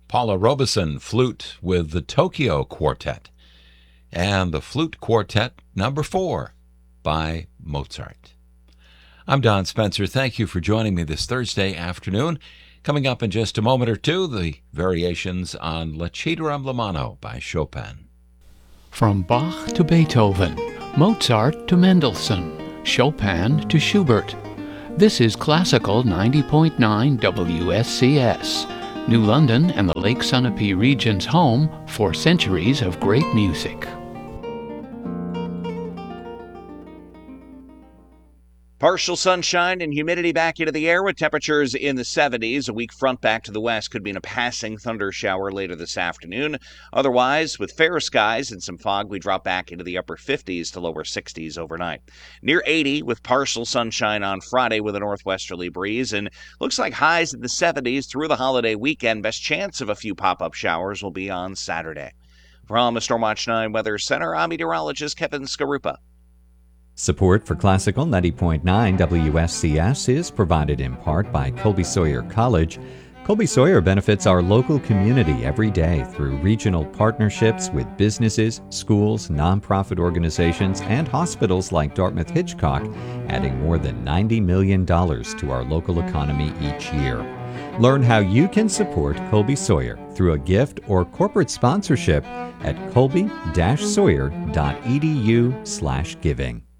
Paula Robeson, flute with the Tokyo Quartet, and the Flute Quartet number 4 by Mozart. I'm Don Spencer. Thank you for joining me this Thursday afternoon. Coming up in just a moment or two, the variations on La Ceterum Lamano by Chopin. From Bach to Beethoven, Mozart to Mendelssohn, Chopin to Schubert. This is Classical 90.9 WSCS, New London and the Lake Sunapee region's home for centuries of great music. Partial sunshine and humidity back into the air with temperatures in the 70s. A weak front back to the west could mean a passing thunder shower later this afternoon. Otherwise, with fair skies and some fog, we drop back into the upper 50s to lower 60s overnight. Near 80 with partial sunshine on Friday with a northwesterly breeze, and looks like highs in the 70s through the holiday weekend. Best chance of a few pop-up showers will be on Saturday. From the Stormwatch 9 Weather Center, I'm meteorologist Kevin Skarupa. Support for Classical 90.9 WSCS is provided in part by Colby Sawyer College. Colby Sawyer benefits our local community every day through regional partnerships with businesses, schools, nonprofit organizations, and hospitals like Dartmouth Hitchcock, adding more than $90 million to our local economy each year. Learn how you can support Colby Sawyer through a gift or corporate sponsorship at colby-sawyer.edu/giving.